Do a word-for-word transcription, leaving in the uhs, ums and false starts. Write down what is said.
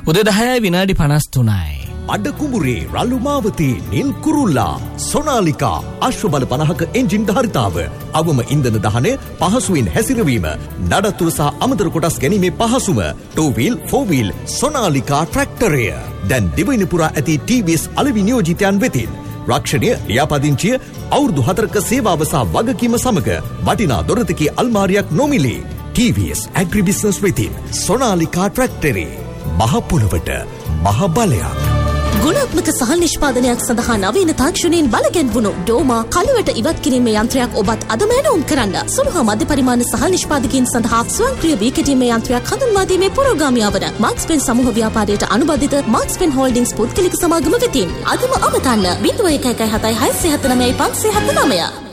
උදේ දහයයි විනාඩි පනස් තුනයි. අඩකුඹුරේ රළු මාවතී නිල් කුරුල්ලා සොනාලිකා අශ්ව බල පනහක එන්ජින් ධාරිතාව අවම ඉන්ධන දහනය පහසුවෙන් හැසිරවීම නඩත්තුව සහ අමතර කොටස් ගැනීමේ පහසුම ටූ වීල් ෆෝර් වීල් සොනාලිකා ට්‍රැක්ටරය දැන් දිවයින පුරා ඇති ටී වී එස් අලෙවි නියෝජිතයන් වෙතින් රක්ෂණය ලියාපදිංචිය අවුරුදු හතරක සේවාව සහ වගකීම සමග වටිනා දොරතකේ අල්මාරියක් නොමිලේ ටී වී එස් ඇග්‍රි බිස්නස් වෙතින් සොනාලිකා ට්‍රැක්ටරේ මහ පොළවට මහ බලයක්. ගුණාත්මක සහල් නිෂ්පාදනයක් සඳහා නවීන තාක්ෂණයෙන් බලගැන්වුණු ඩෝමා කළුවට ඉවත් කිරීමේ යන්ත්‍රයක් ඔබත් අදම ඇනවුම් කරන්න. සුළු හා මධ්‍ය පරිමාණ සහල් නිෂ්පාදකයන් සඳහා ස්වයංක්‍රීය වී කිරීමේ යන්ත්‍රයක් හඳුන්වා දීමේ පුරෝගාමියා වන මාක්ස් පෙන් සමූහ ව්‍යාපාරයට අනුබද්ධිත මාක්ස් පෙන් හෝල්ඩින්ග්ස් පුද්ගලික සමාගම වෙතින් අදම අමතන්න ලින්ක් එක එක හතයි හය හත නවය පන්සිය හත නවය.